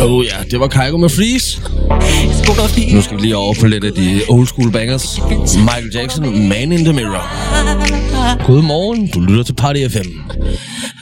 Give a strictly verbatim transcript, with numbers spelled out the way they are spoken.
Oh ja, det var Kygo med Freeze. Nu skal vi lige over på lidt af de old school bangers. Michael Jackson, Man in the Mirror. Godmorgen, du lytter til Party F M.